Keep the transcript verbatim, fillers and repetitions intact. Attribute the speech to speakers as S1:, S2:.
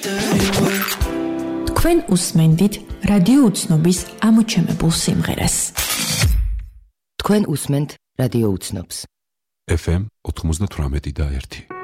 S1: თქვენ უსმენდით რადიო უცნობის ამოჩემებულ სიმღერას.
S2: თქვენ უსმენთ რადიო უცნობს.
S3: ეფ ემ ოთხმოცდათვრამეტი და ერთი.